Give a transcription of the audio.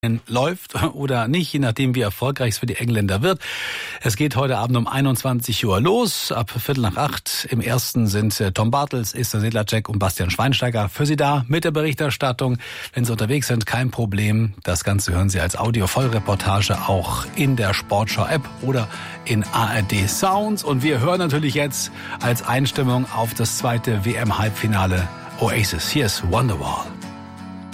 läuft oder nicht, je nachdem wie erfolgreich es für die Engländer wird. Es geht heute Abend um 21 Uhr los, ab 7:45. Im ersten sind Tom Bartels, Esther Sedlacek und Bastian Schweinsteiger für Sie da mit der Berichterstattung. Wenn Sie unterwegs sind, kein Problem. Das Ganze hören Sie als Audio-Vollreportage auch in der Sportschau-App oder in ARD Sounds. Und wir hören natürlich jetzt als Einstimmung auf das zweite WM-Halbfinale Oasis. Hier ist Wonderwall.